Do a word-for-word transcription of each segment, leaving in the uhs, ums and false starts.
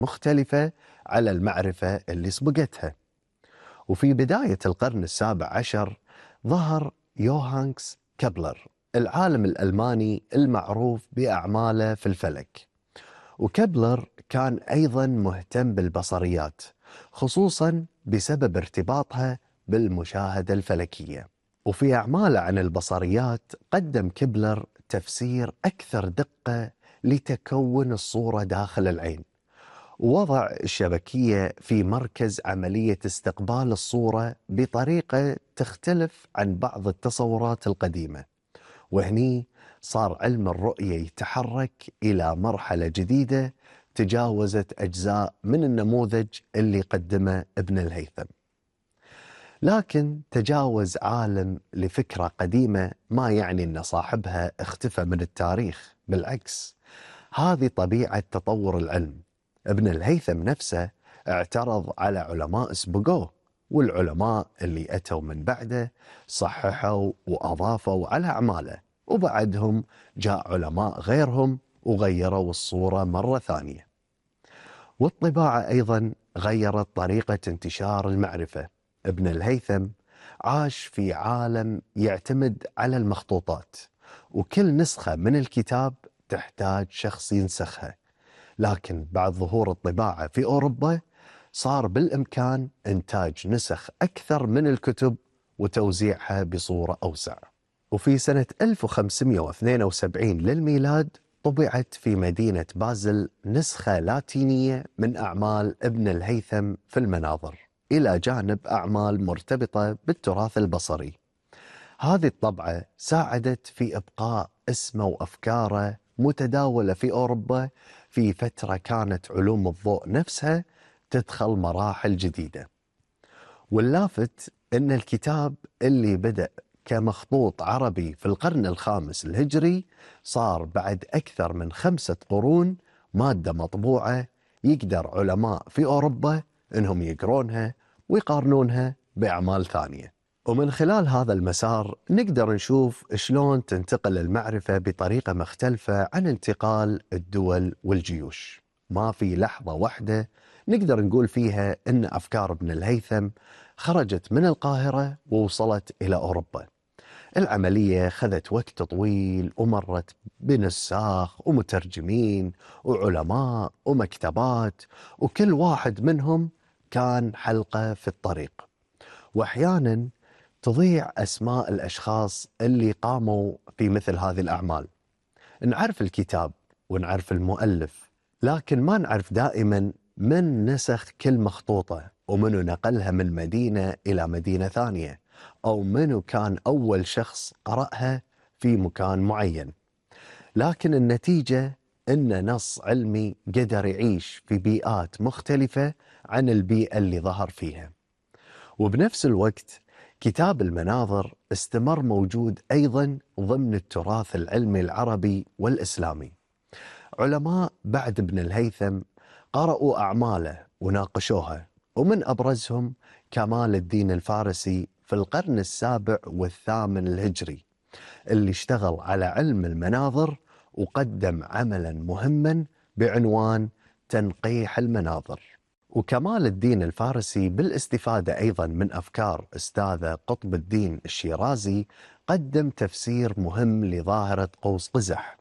مختلفة على المعرفة اللي سبقتها. وفي بداية القرن السابع عشر ظهر يوهانس كبلر، العالم الألماني المعروف بأعماله في الفلك. وكبلر كان أيضا مهتم بالبصريات، خصوصا بسبب ارتباطها بالمشاهدة الفلكية. وفي أعماله عن البصريات قدم كبلر تفسير أكثر دقة لتكون الصورة داخل العين، ووضع الشبكية في مركز عملية استقبال الصورة بطريقة تختلف عن بعض التصورات القديمة. وهني صار علم الرؤية يتحرك إلى مرحلة جديدة تجاوزت أجزاء من النموذج اللي قدمه ابن الهيثم. لكن تجاوز عالم لفكرة قديمة ما يعني أن صاحبها اختفى من التاريخ، بالعكس، هذه طبيعة تطور العلم. ابن الهيثم نفسه اعترض على علماء سبقوه، والعلماء اللي أتوا من بعده صححوا وأضافوا على أعماله، وبعدهم جاء علماء غيرهم وغيروا الصورة مرة ثانية. والطباعة أيضا غيرت طريقة انتشار المعرفة. ابن الهيثم عاش في عالم يعتمد على المخطوطات، وكل نسخة من الكتاب تحتاج شخص ينسخها. لكن بعد ظهور الطباعة في أوروبا صار بالإمكان إنتاج نسخ أكثر من الكتب وتوزيعها بصورة أوسع. وفي سنة ألف وخمسمئة واثنين وسبعين للميلاد طبعت في مدينة بازل نسخة لاتينية من أعمال ابن الهيثم في المناظر، إلى جانب أعمال مرتبطة بالتراث البصري. هذه الطبعة ساعدت في إبقاء اسمه وأفكاره متداولة في أوروبا في فترة كانت علوم الضوء نفسها تدخل مراحل جديدة. واللافت أن الكتاب اللي بدأ كمخطوط عربي في القرن الخامس الهجري صار بعد أكثر من خمسة قرون مادة مطبوعة يقدر علماء في أوروبا أنهم يقرونها ويقارنونها بأعمال ثانية. ومن خلال هذا المسار نقدر نشوف شلون تنتقل المعرفة بطريقة مختلفة عن انتقال الدول والجيوش. ما في لحظة واحدة نقدر نقول فيها أن أفكار ابن الهيثم خرجت من القاهرة ووصلت إلى أوروبا. العملية خذت وقت طويل ومرت بنساخ ومترجمين وعلماء ومكتبات، وكل واحد منهم كان حلقة في الطريق. وأحيانا تضيع أسماء الأشخاص اللي قاموا في مثل هذه الأعمال. نعرف الكتاب ونعرف المؤلف، لكن ما نعرف دائما من نسخ كل مخطوطة، ومنو نقلها من مدينة إلى مدينة ثانية، أو منو كان أول شخص قرأها في مكان معين. لكن النتيجة أن نص علمي قدر يعيش في بيئات مختلفة عن البيئة اللي ظهر فيها. وبنفس الوقت كتاب المناظر استمر موجود أيضا ضمن التراث العلمي العربي والإسلامي. علماء بعد ابن الهيثم قرأوا أعماله وناقشوها، ومن أبرزهم كمال الدين الفارسي في القرن السابع والثامن الهجري، اللي اشتغل على علم المناظر وقدم عملا مهما بعنوان تنقيح المناظر. وكمال الدين الفارسي بالاستفادة أيضا من أفكار أستاذه قطب الدين الشيرازي قدم تفسير مهم لظاهرة قوس قزح،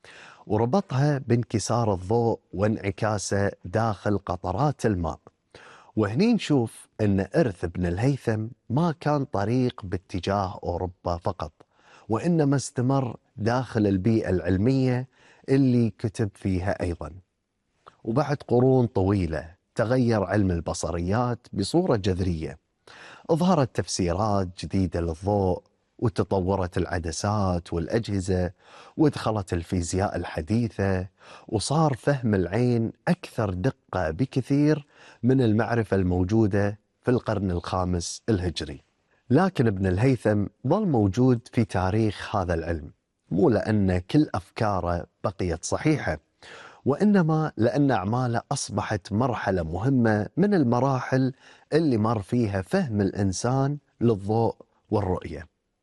وربطها بانكسار الضوء وانعكاسه داخل قطرات الماء. وهني نشوف أن إرث ابن الهيثم ما كان طريق باتجاه أوروبا فقط، وإنما استمر داخل البيئة العلمية اللي كتب فيها أيضا. وبعد قرون طويلة تغير علم البصريات بصورة جذرية، ظهرت تفسيرات جديدة للضوء، وتطورت العدسات والأجهزة، ودخلت الفيزياء الحديثة، وصار فهم العين أكثر دقة بكثير من المعرفة الموجودة في القرن الخامس الهجري. لكن ابن الهيثم ظل موجود في تاريخ هذا العلم، مو لأن كل أفكاره بقيت صحيحة، وإنما لأن أعماله أصبحت مرحلة مهمة من المراحل اللي مر فيها فهم الإنسان للضوء والرؤية.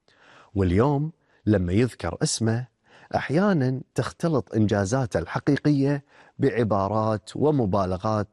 واليوم لما يذكر اسمه أحيانا تختلط إنجازاته الحقيقية بعبارات ومبالغات